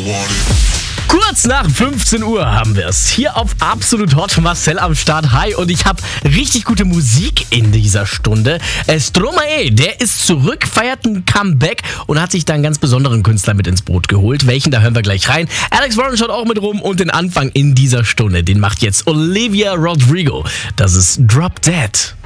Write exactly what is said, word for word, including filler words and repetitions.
Kurz nach fünfzehn Uhr haben wir es. Hier auf Absolut Hot, Marcel am Start. Hi, und ich habe richtig gute Musik in dieser Stunde. Äh, Stromae, der ist zurück, feiert ein Comeback und hat sich da einen ganz besonderen Künstler mit ins Boot geholt. Welchen, da hören wir gleich rein. Alex Warren schaut auch mit rum und den Anfang in dieser Stunde, den macht jetzt Olivia Rodrigo. Das ist Drop Dead.